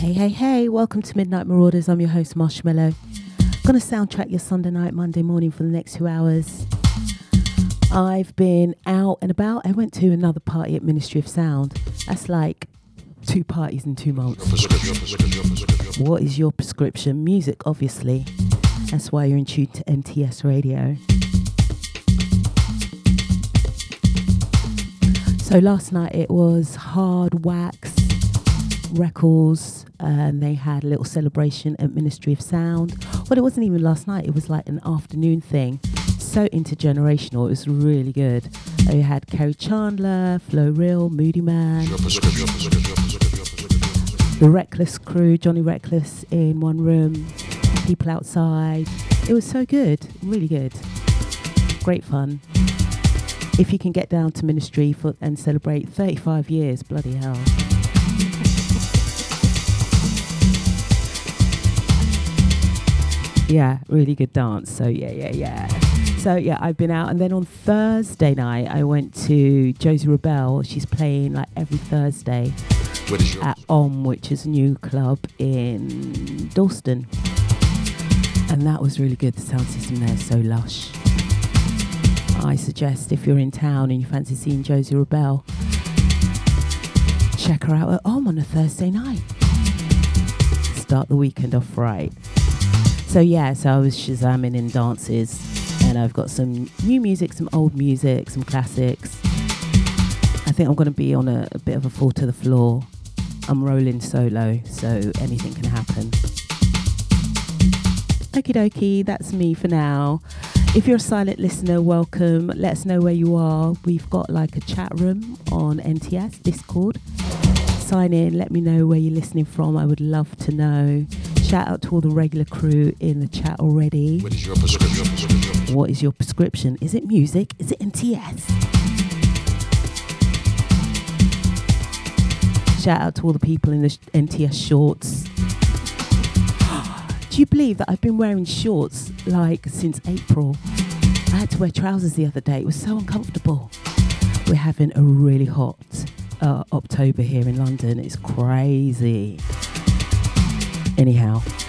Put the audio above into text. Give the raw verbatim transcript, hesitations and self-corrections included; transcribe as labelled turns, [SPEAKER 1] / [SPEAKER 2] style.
[SPEAKER 1] Hey, hey, hey, welcome to Midnight Marauders. I'm your host, Marshmallow. I'm going to soundtrack your Sunday night, Monday morning for the next two hours. I've been out and about. I went to another party at Ministry of Sound. That's like two parties in two months. What is your prescription? Music, obviously. That's why you're in tune to N T S Radio. So last night it was Hard Wax Records, and they had a little celebration at Ministry of Sound. Well, it wasn't even last night, it was like an afternoon thing. So intergenerational, it was really good. They had Kerry Chandler, Flo Real, Moody Man, the Reckless crew, Johnny Reckless in one room, people outside. It was so good, really good. Great fun. If you can get down to Ministry for, and celebrate thirty-five years, bloody hell. Yeah, really good dance. So yeah, yeah, yeah. So yeah, I've been out, and then on Thursday night I went to Josie Rebel. She's playing like every Thursday at Om, which is a new club in Dalston, and that was really good. The sound system there is so lush. I suggest if you're in town and you fancy seeing Josie Rebel, check her out at Om on a Thursday night. Start the weekend off right. So yeah, so I was shazamming in dances, and I've got some new music, some old music, some classics. I think I'm going to be on a, a bit of a fall to the floor. I'm rolling solo, so anything can happen. Okie dokie, that's me for now. If you're a silent listener, welcome. Let us know where you are. We've got like a chat room on N T S, Discord. Sign in, let me know where you're listening from. I would love to know. Shout out to all the regular crew in the chat already. What is your prescription? What is your prescription? Is it music? Is it N T S? Shout out to all the people in the sh- N T S shorts. Do you believe that I've been wearing shorts like since April? I had to wear trousers the other day. It was so uncomfortable. We're having a really hot uh, October here in London. It's crazy. Anyhow,